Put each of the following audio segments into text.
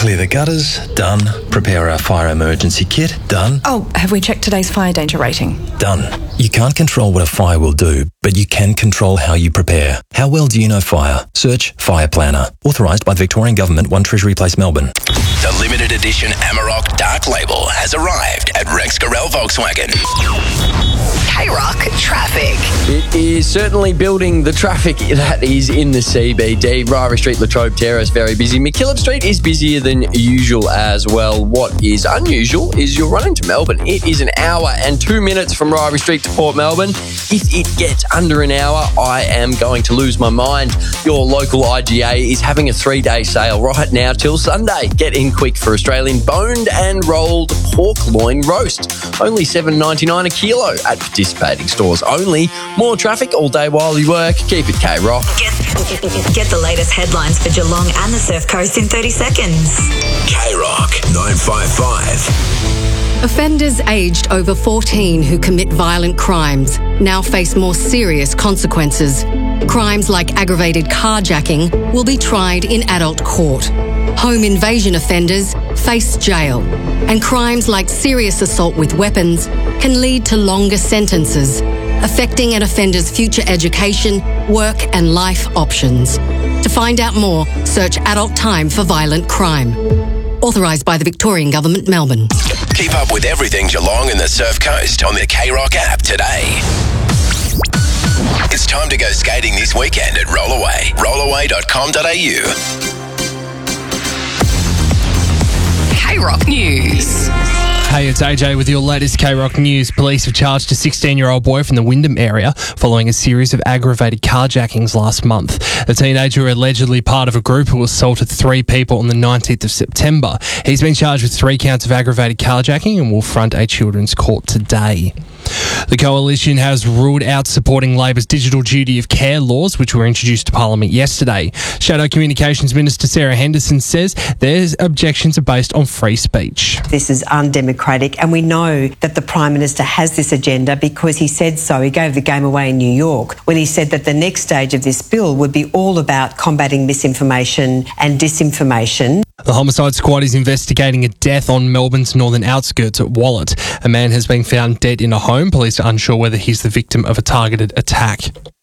Clear the gutters, done. Prepare our fire emergency kit, done. Oh, have we checked today's fire danger rating? Done. You can't control what a fire will do, but you can control how you prepare. How well do you know fire? Search Fire Planner. Authorised by the Victorian Government, 1 Treasury Place, Melbourne. The limited edition Amarok Dark Label has arrived at Rex Gorell Volkswagen. K-Rock traffic. It is certainly building the traffic that is in the CBD. Ryrie Street, Latrobe Terrace, very busy. McKillop Street is busier than usual as well. What is unusual is you're running to Melbourne. It is an hour and 2 minutes from Ryrie Street to Port Melbourne. If it gets under an hour, I am going to lose my mind. Your local IGA is having a 3-day sale right now till Sunday. Get in quick for Australian boned and rolled pork loin roast. Only $7.99 a kilo at participating stores only. More traffic all day while you work. Keep it K-Rock. Get the latest headlines for Geelong and the Surf Coast in 30 seconds. K-Rock 955. Offenders aged over 14 who commit violent crimes now face more serious consequences. Crimes like aggravated carjacking will be tried in adult court. Home invasion offenders face jail. And crimes like serious assault with weapons can lead to longer sentences, affecting an offender's future education, work and life options. To find out more, search Adult Time for Violent Crime. Authorised by the Victorian Government, Melbourne. Keep up with everything Geelong and the Surf Coast on the K-Rock app today. It's time to go skating this weekend at Rollaway. Rollaway.com.au. K-Rock News. Hey, it's AJ with your latest K-Rock News. Police have charged a 16-year-old boy from the Wyndham area following a series of aggravated carjackings last month. The teenager allegedly part of a group who assaulted 3 people on the 19th of September. He's been charged with 3 counts of aggravated carjacking and will front a children's court today. The Coalition has ruled out supporting Labor's digital duty of care laws, which were introduced to Parliament yesterday. Shadow Communications Minister Sarah Henderson says their objections are based on free speech. This is undemocratic, and we know that the Prime Minister has this agenda because he said so. He gave the game away in New York when he said that the next stage of this bill would be all about combating misinformation and disinformation. The Homicide Squad is investigating a death on Melbourne's northern outskirts at Wallet. A man has been found dead in a home. Police are unsure whether he's the victim of a targeted attack.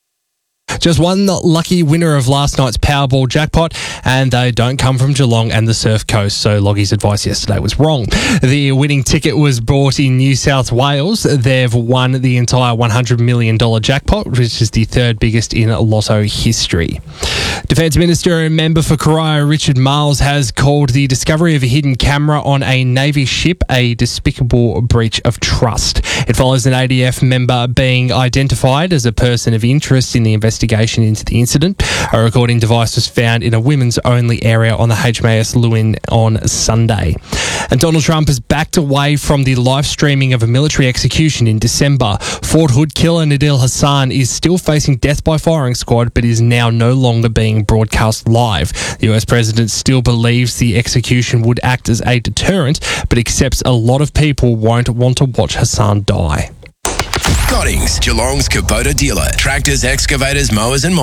Just one lucky winner of last night's Powerball jackpot, and they don't come from Geelong and the Surf Coast, so Loggie's advice yesterday was wrong. The winning ticket was bought in New South Wales. They've won the entire $100 million jackpot, which is the 3rd biggest in Lotto history. Defence Minister and member for Corio, Richard Marles, has called the discovery of a hidden camera on a Navy ship a despicable breach of trust. It follows an ADF member being identified as a person of interest in the investigation into the incident. A recording device was found in a women's-only area on the HMAS Lewin on Sunday. And Donald Trump has backed away from the live streaming of a military execution in December. Fort Hood killer Nadil Hassan is still facing death by firing squad, but is now no longer being broadcast live. The US president still believes the execution would act as a deterrent, but accepts a lot of people won't want to watch Hassan die. Goddings, Geelong's Kubota dealer. Tractors, excavators, mowers and more.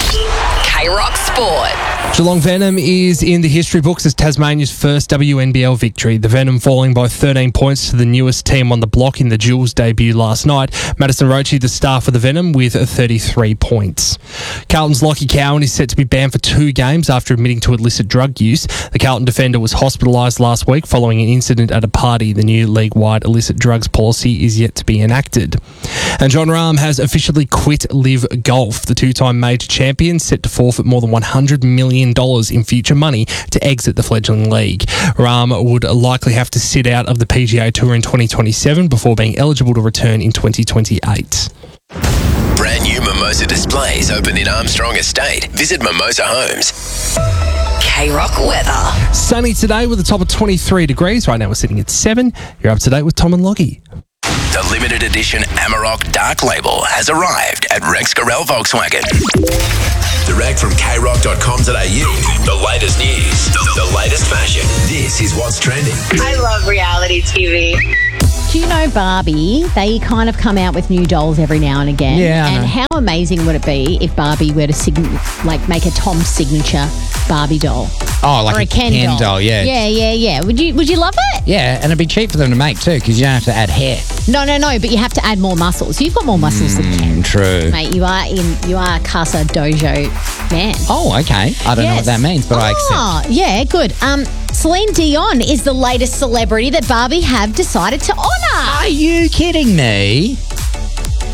K-Rock Sport. Geelong Venom is in the history books as Tasmania's first WNBL victory. The Venom falling by 13 points to the newest team on the block in the Jules debut last night. Madison Roche, the star for the Venom, with 33 points. Carlton's Lockie Cowan is set to be banned for 2 games after admitting to illicit drug use. The Carlton defender was hospitalised last week following an incident at a party. The new league-wide illicit drugs policy is yet to be enacted. And Jon Rahm has officially quit Live Golf. The 2-time major champion set to forfeit more than $100 million in future money to exit the fledgling league. Rahm would likely have to sit out of the PGA Tour in 2027 before being eligible to return in 2028. Brand new Mimosa displays open in Armstrong Estate. Visit Mimosa Homes. K-Rock weather. Sunny today with a top of 23 degrees. Right now we're sitting at 7. You're up to date with Tom and Loggie. The limited edition Amarok Dark Label has arrived at Rex Gorell Volkswagen. Direct from krock.com.au. The latest news, the latest fashion. This is what's trending. I love reality TV. Do you know Barbie? They kind of come out with new dolls every now and again. Yeah, I And know. how amazing would it be if Barbie were to make a Tom signature Barbie doll? Oh, like or a Ken doll, yeah. Yeah. Would you love it? Yeah, and it'd be cheap for them to make too because you don't have to add hair. No, but you have to add more muscles. You've got more muscles than Ken. True. Mate, you are Casa Dojo man. Oh, okay. I don't know what that means, but I accept. Oh, yeah, good. Celine Dion is the latest celebrity that Barbie have decided to honour. Are you kidding me?